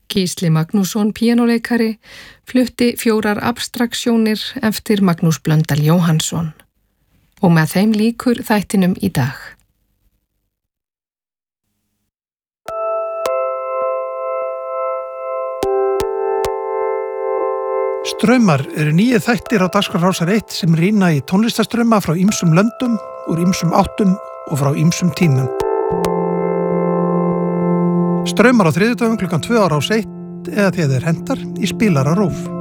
Gísli Magnússon, píanóleikari, flutti 4 abstraktsjónir eftir Magnús Blöndal Jóhannsson. Og með þeim lýkur þættinum í dag. Straumar eru 9 þættir á dagskrá Rásar 1 sem rýna í tónlistarstrauma frá ýmsum löndum, úr ýmsum áttum og frá ýmsum tímum. Straumar á þriðjudögum klukkan 2 á Rás 1 eða þegar þeir hentar í spilara RÚV.